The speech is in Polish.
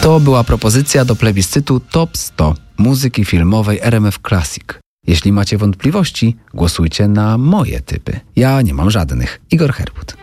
To była propozycja do plebiscytu Top 100 muzyki filmowej RMF Classic. Jeśli macie wątpliwości, głosujcie na moje typy. Ja nie mam żadnych. Igor Herwód.